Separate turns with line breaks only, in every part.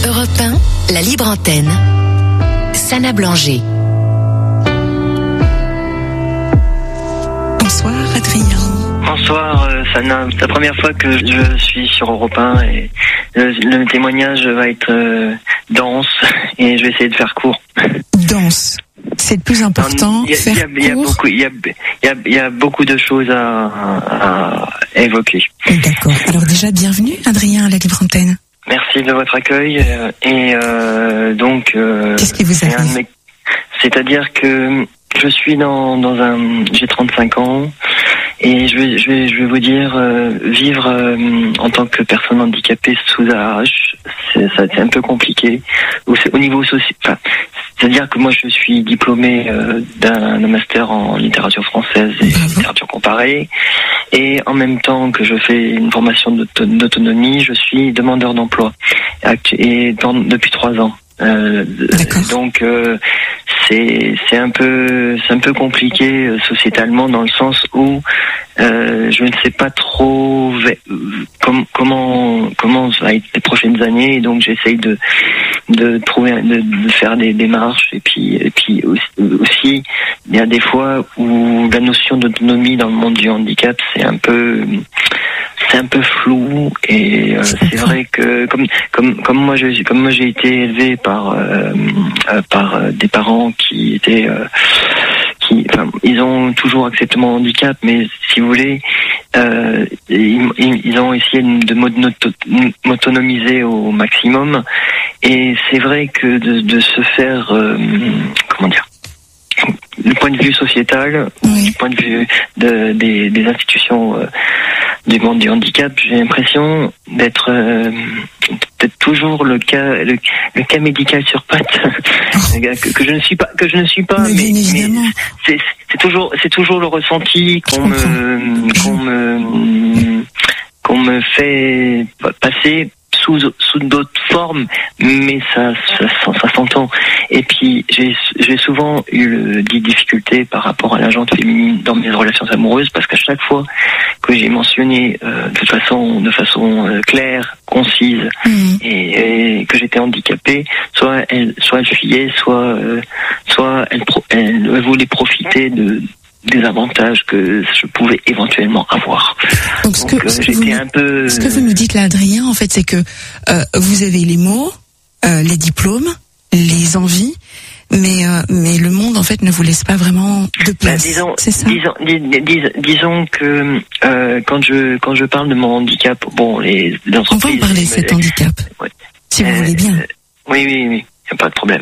Europe 1, la libre antenne. Sana Blanger.
Bonsoir Adrien.
Bonsoir Sana, c'est la première fois que je suis sur Europe 1 et le témoignage va être dense et je vais essayer de faire court.
Dense, c'est le plus important.
Il y a beaucoup de choses à évoquer.
D'accord, alors déjà bienvenue Adrien à la libre antenne.
Merci de votre accueil et donc...
Qu'est-ce qui vous arrive ?
C'est-à-dire que je suis j'ai 35 ans et je vais vous dire vivre en tant que personne handicapée sous AH, c'est un peu compliqué. Au niveau social, c'est-à-dire que moi je suis diplômé d'un master en littérature française et littérature comparée, et en même temps que je fais une formation d'autonomie, je suis demandeur d'emploi et depuis 3 ans. Donc c'est un peu compliqué sociétalement, dans le sens où je ne sais pas trop comment va être les prochaines années, et donc j'essaye de faire des démarches, et puis aussi il y a des fois où la notion d'autonomie dans le monde du handicap c'est un peu flou, et c'est vrai que comme moi j'ai été élevé par des parents qui ils ont toujours accepté mon handicap, mais si vous voulez ils ont essayé de m'autonomiser au maximum, et c'est vrai que de se faire du point de vue sociétal, du point de vue des institutions du monde du handicap, j'ai l'impression d'être toujours le cas médical sur pattes que je ne suis pas, mais c'est toujours le ressenti qu'on me fait passer sous d'autres formes, mais ça s'entend. Et puis j'ai souvent eu des difficultés par rapport à la gente féminine dans mes relations amoureuses, parce qu'à chaque fois que j'ai mentionné de façon claire, concise, et que j'étais handicapée, soit elle fuyait, soit elle voulait profiter des avantages que je pouvais éventuellement avoir.
Donc ce que vous nous dites là, Adrien, en fait, c'est que vous avez les mots, les diplômes, les envies, mais le monde en fait ne vous laisse pas vraiment de place. C'est ça.
Disons que quand je parle de mon handicap, les entreprises.
On va en parler de cet handicap, si vous voulez bien.
Oui, il n'y a pas de problème.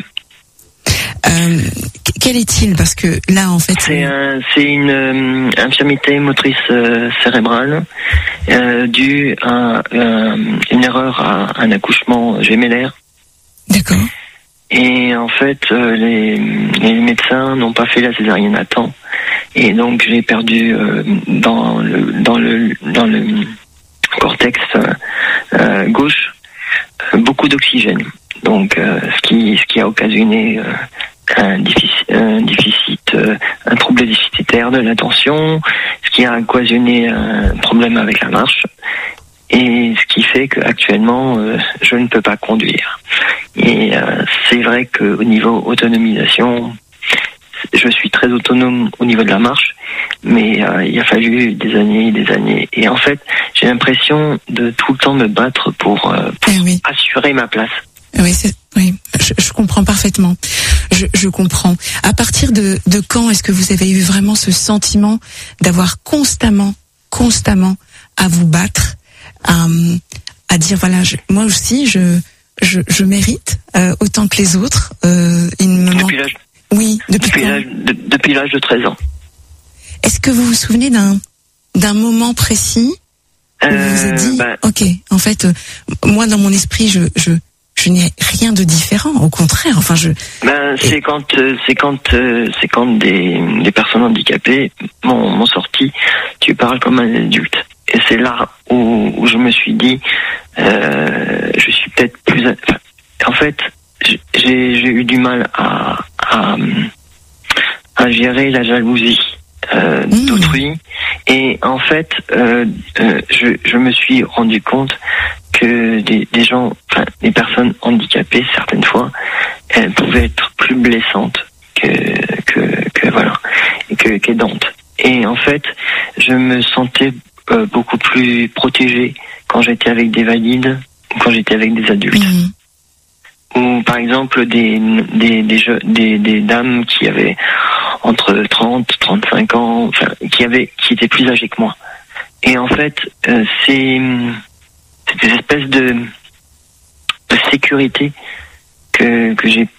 Quel est-il ? Parce que là, en fait,
c'est une infirmité motrice cérébrale due à une erreur à un accouchement gémellaire.
D'accord.
Et en fait, les médecins n'ont pas fait la césarienne à temps, et donc j'ai perdu dans le cortex gauche beaucoup d'oxygène. Donc, ce qui a occasionné un trouble déficitaire de l'attention, ce qui a occasionné un problème avec la marche, et ce qui fait qu'actuellement je ne peux pas conduire. Et c'est vrai qu'au niveau autonomisation, je suis très autonome au niveau de la marche, mais il a fallu des années, et en fait j'ai l'impression de tout le temps me battre pour assurer ma place.
Oui, je comprends parfaitement. Je comprends. À partir de quand est-ce que vous avez eu vraiment ce sentiment d'avoir constamment à vous battre, à dire voilà, moi aussi je mérite autant que les autres.
Depuis l'âge de 13 ans.
Est-ce que vous vous souvenez d'un moment précis où vous vous êtes dit ok, en fait, moi dans mon esprit je n'ai rien de différent, au contraire. Enfin,
c'est quand des personnes handicapées m'ont sorti. Tu parles comme un adulte. Et c'est là où je me suis dit, je suis peut-être plus. En fait, j'ai eu du mal à gérer la jalousie d'autrui. Et en fait, je me suis rendu compte que des gens, enfin des personnes handicapées, certaines fois, elles pouvaient être plus blessantes que voilà, qu'aidantes. Et en fait, je me sentais beaucoup plus protégé quand j'étais avec des valides ou quand j'étais avec des adultes. Ou par exemple des dames qui avaient entre 30, 35 ans, enfin qui étaient plus âgées que moi. Et en fait, c'est des espèces de sécurité que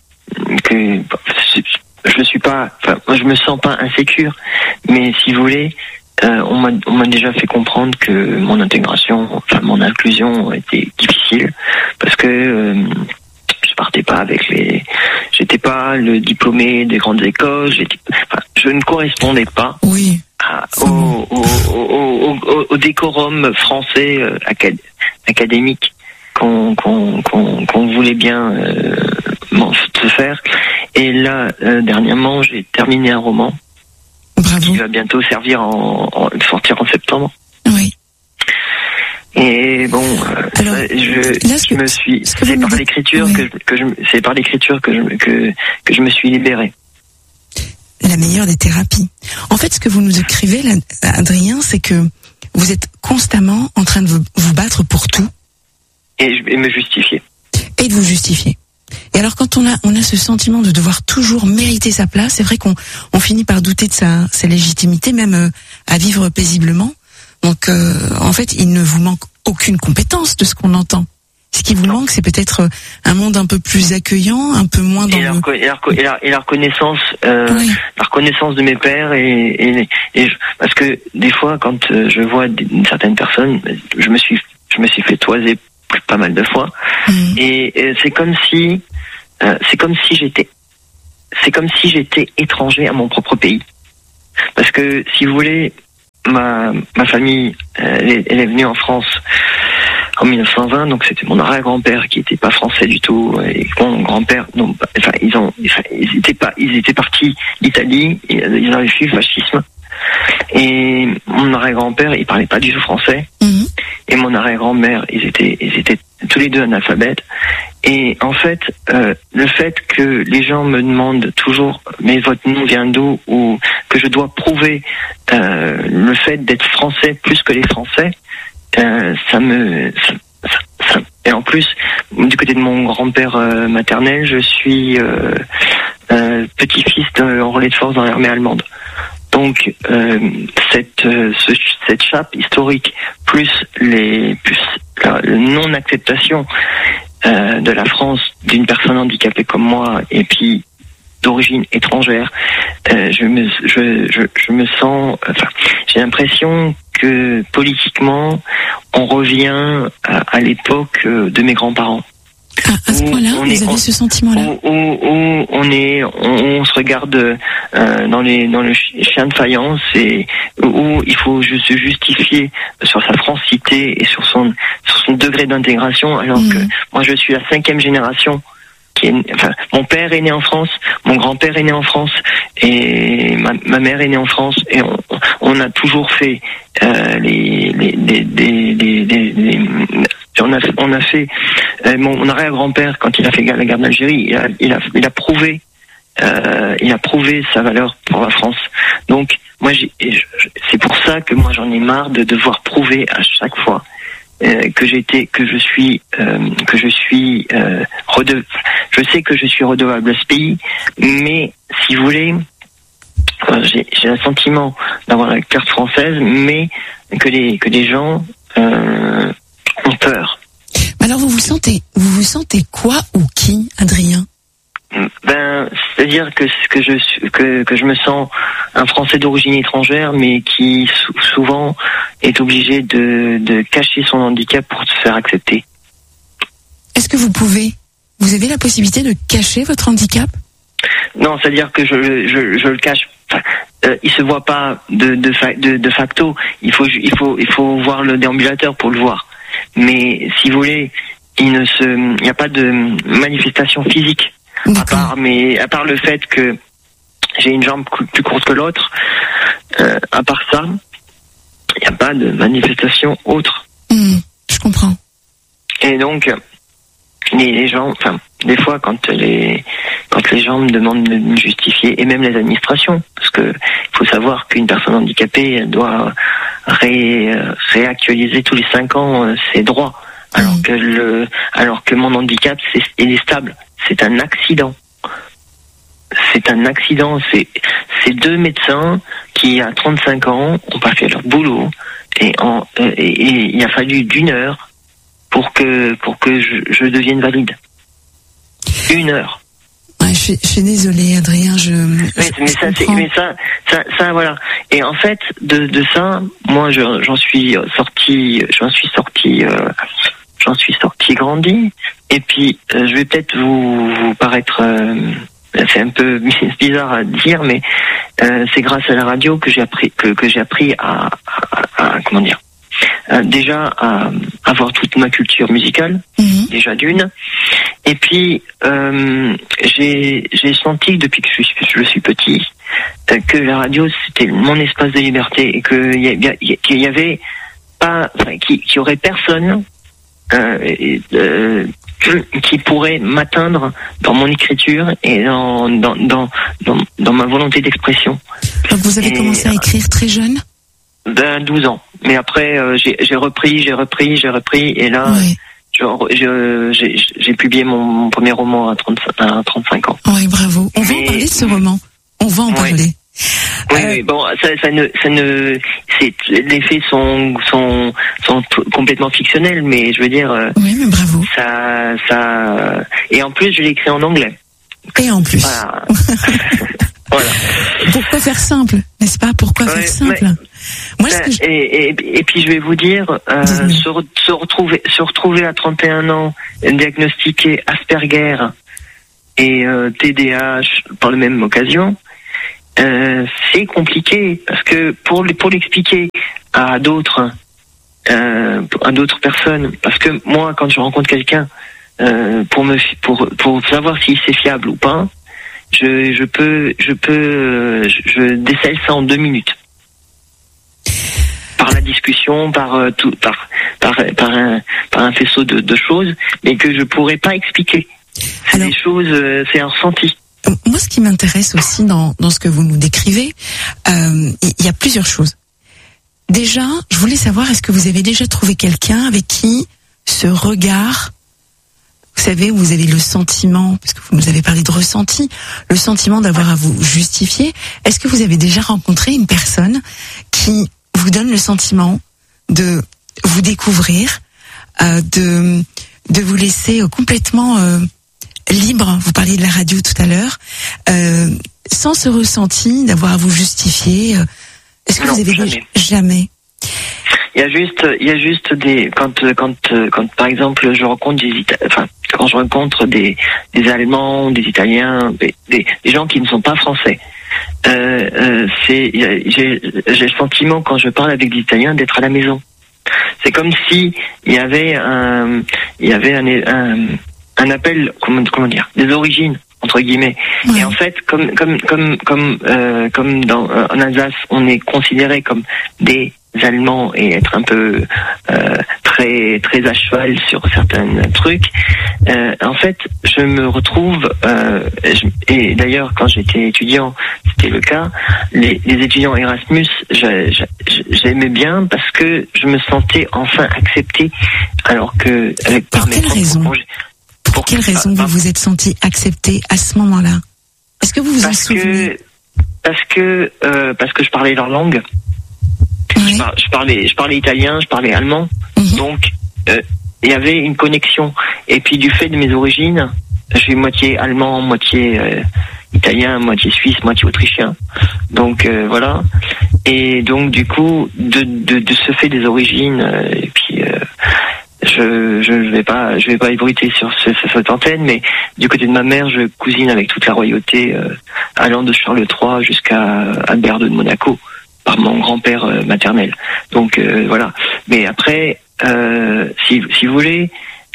je suis pas, enfin moi je me sens pas insécure, mais si vous voulez, on m'a déjà fait comprendre que mon intégration, enfin mon inclusion était difficile parce que je partais pas j'étais pas le diplômé des grandes écoles, je ne correspondais pas au décorum français académique qu'on voulait bien se faire. Et là, dernièrement, j'ai terminé un roman.
Bravo.
Qui va bientôt sortir en septembre.
Oui.
Et bon, c'est par l'écriture que je me suis libéré.
La meilleure des thérapies. En fait, ce que vous nous écrivez, là, Adrien, c'est que vous êtes constamment en train de vous battre pour tout.
Et me justifier.
Et de vous justifier. Et alors, quand on a ce sentiment de devoir toujours mériter sa place, c'est vrai qu'on finit par douter de sa légitimité, même à vivre paisiblement. Donc, en fait, il ne vous manque aucune compétence de ce qu'on entend. Ce qui vous manque, c'est peut-être un monde un peu plus accueillant, un peu moins dans
la reconnaissance, la reconnaissance de mes pairs parce que des fois, quand je vois certaines personnes, je me suis fait toiser pas mal de fois, et c'est comme si j'étais étranger à mon propre pays, parce que si vous voulez, ma famille, elle est venue en France en 1920, donc c'était mon arrière-grand-père qui était pas français du tout, et mon grand-père, ils étaient partis d'Italie, ils avaient fui le fascisme, et mon arrière-grand-père, il parlait pas du tout français, et mon arrière-grand-mère, ils étaient tous les deux analphabètes, et en fait, le fait que les gens me demandent toujours, mais votre nom vient d'où, ou que je dois prouver le fait d'être français plus que les Français, et en plus, du côté de mon grand-père maternel, je suis petit-fils d'un relais de force dans l'armée allemande. Donc cette chape historique plus la non-acceptation de la France d'une personne handicapée comme moi, et puis d'origine étrangère, je me sens, j'ai l'impression que politiquement on revient à l'époque de mes grands-parents.
À ce point-là, vous avez ce sentiment-là?
Où on se regarde dans le chien de faïence, et où il faut juste se justifier sur sa francité et sur son degré d'intégration, alors que moi je suis la 5e génération. Mon père est né en France, mon grand-père est né en France, et ma mère est née en France, et on a toujours fait on a fait mon arrière-grand-père, quand il a fait la guerre d'Algérie, il a prouvé sa valeur pour la France. Donc moi c'est pour ça que moi j'en ai marre de devoir prouver à chaque fois je sais que je suis redevable à ce pays, mais si vous voulez, j'ai un sentiment d'avoir la carte française, mais que les gens ont peur.
Alors vous vous sentez quoi ou qui, Adrien?
C'est-à-dire que je me sens un Français d'origine étrangère, mais qui souvent est obligé de cacher son handicap pour se faire accepter.
Est-ce que vous avez la possibilité de cacher votre handicap?
Non, c'est-à-dire que je le cache. Il se voit pas de facto. Il faut voir le déambulateur pour le voir. Mais si vous voulez, il n'y a pas de manifestation physique. À part le fait que j'ai une jambe plus courte que l'autre, à part ça, il n'y a pas de manifestation autre.
Je comprends.
Et donc, les gens, enfin, des fois, quand les gens me demandent de me justifier, et même les administrations, parce que il faut savoir qu'une personne handicapée elle doit réactualiser tous les 5 ans ses droits, alors que mon handicap, il est stable. C'est un accident. C'est un accident. C'est 2 médecins qui, à 35 ans, ont pas fait leur boulot, et il a fallu d'1 heure pour que je devienne valide. 1 heure.
Ouais, je suis désolée, Adrien.
Mais ça, voilà. Et en fait, de ça, moi, j'en suis sorti grandi. Et puis, je vais peut-être vous paraître, c'est un peu bizarre à dire, mais c'est grâce à la radio que j'ai appris à comment dire. Déjà à avoir toute ma culture musicale, déjà d'une, et puis j'ai senti depuis que je suis petit que la radio c'était mon espace de liberté, et qu'il y avait pas, enfin, qu'il y aurait personne qui pourrait m'atteindre dans mon écriture et dans ma volonté d'expression.
Donc vous avez commencé à écrire très jeune?
12 ans. Mais après, j'ai repris, et là, oui. J'ai publié mon premier roman à 35 ans.
Oui, bravo. On va en parler de ce roman. On va en parler.
Oui, bon, ça ne, les faits sont complètement fictionnels, mais je veux dire.
Oui, mais bravo.
Et en plus, je l'ai écrit en anglais.
Et en plus.
Voilà. Voilà.
Pourquoi faire simple, n'est-ce pas? Pourquoi faire simple? Moi,
et puis je vais vous dire, se retrouver à 31 ans, diagnostiqué Asperger et TDAH par la même occasion, c'est compliqué, parce que pour l'expliquer à d'autres personnes, parce que moi, quand je rencontre quelqu'un pour savoir si c'est fiable ou pas, je décèle ça en 2 minutes. Par la discussion, par un faisceau de choses, mais que je pourrais pas expliquer. C'est des choses, c'est un ressenti.
Moi, ce qui m'intéresse aussi dans ce que vous nous décrivez, il y a plusieurs choses. Déjà, je voulais savoir, est-ce que vous avez déjà trouvé quelqu'un avec qui ce regard, vous savez, vous avez le sentiment, parce que vous nous avez parlé de ressenti, le sentiment d'avoir à vous justifier. Est-ce que vous avez déjà rencontré une personne qui vous donne le sentiment de vous découvrir, de vous laisser complètement libre? Vous parliez de la radio tout à l'heure, sans ce ressenti d'avoir à vous justifier. Est-ce que vous avez déjà... Jamais.
Il y a juste des quand par exemple je rencontre quand je rencontre des Allemands, des Italiens, des gens qui ne sont pas français. J'ai le sentiment, quand je parle avec des Italiens, d'être à la maison. C'est comme si il y avait un appel, comment dire, des origines, entre guillemets. Ouais. Et en fait, comme en Alsace, on est considéré comme des Allemands et être un peu très très à cheval sur certains trucs. En fait, je me retrouve et d'ailleurs quand j'étais étudiant, c'était le cas. Les étudiants Erasmus, j'aimais bien parce que je me sentais enfin accepté, alors que
Pour quelle raison vous vous êtes senti accepté à ce moment-là? Est-ce que vous vous en souvenez?
Parce que je parlais leur langue. Oui. Je parlais italien, je parlais allemand. Donc il y avait une connexion. Et puis du fait de mes origines, je suis moitié allemand, moitié italien, moitié suisse, moitié autrichien. Donc voilà. Et donc du coup, de ce fait des origines, et puis je vais pas ébruiter sur cette antenne, mais du côté de ma mère, je cousine avec toute la royauté, allant de Charles III jusqu'à Albert II de Monaco, par mon grand-père maternel. Donc voilà. Mais après, si vous voulez,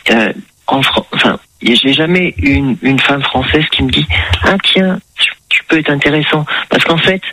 j'ai jamais eu une femme française qui me dit ah tiens, tu peux être intéressant, parce qu'en fait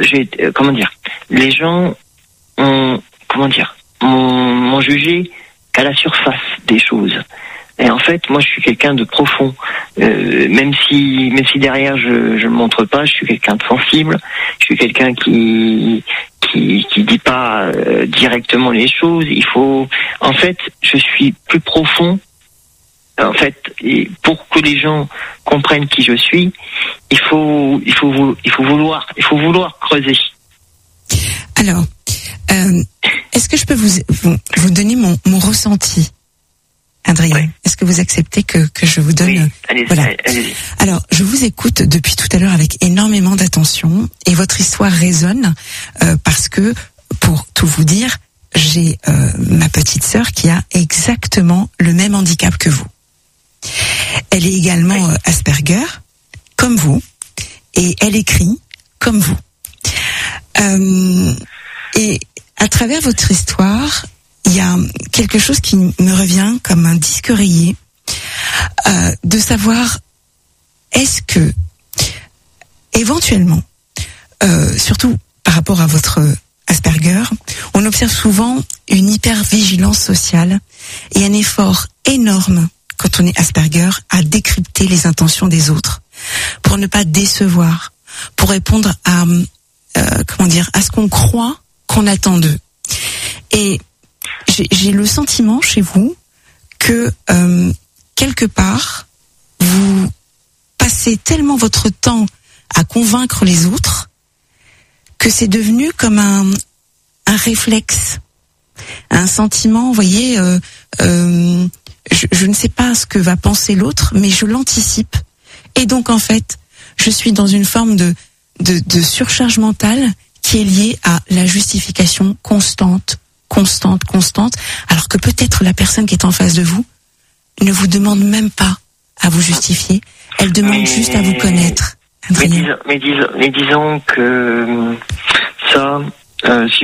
comment dire, les gens m'ont jugé qu'à la surface des choses. Et en fait, moi, je suis quelqu'un de profond. Même si derrière je le montre pas, je suis quelqu'un de sensible. Je suis quelqu'un qui dit pas directement les choses. En fait, je suis plus profond. En fait, et pour que les gens comprennent qui je suis, il faut vouloir creuser.
Alors, est-ce que je peux vous donner mon ressenti, Adrien?
Oui.
Est-ce que vous acceptez que je vous donne?
Oui, allez-y,
voilà.
allez-y.
Alors, je vous écoute depuis tout à l'heure avec énormément d'attention et votre histoire résonne parce que, pour tout vous dire, j'ai ma petite sœur qui a exactement le même handicap que vous. Elle est également Asperger, comme vous, et elle écrit comme vous. Et à travers votre histoire, il y a quelque chose qui me revient comme un disque rayé, de savoir, est-ce que, éventuellement, surtout par rapport à votre Asperger, on observe souvent une hypervigilance sociale et un effort énorme, quand on est Asperger, à décrypter les intentions des autres, pour ne pas décevoir, pour répondre à à ce qu'on croit qu'on attend d'eux. Et j'ai le sentiment chez vous que quelque part vous passez tellement votre temps à convaincre les autres que c'est devenu comme un réflexe, un sentiment. Vous voyez, je ne sais pas ce que va penser l'autre, mais je l'anticipe. Et donc en fait, je suis dans une forme de surcharge mentale qui est liée à la justification constante, alors que peut-être la personne qui est en face de vous ne vous demande même pas à vous justifier, elle demande juste à vous connaître.
Mais disons que ça, si